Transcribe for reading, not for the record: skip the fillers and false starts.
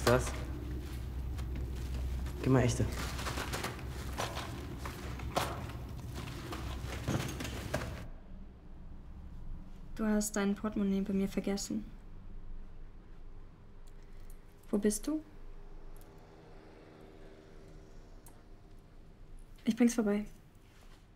ist das? Gib mal echte. Du hast dein Portemonnaie bei mir vergessen. Wo bist du? Ich bring's vorbei.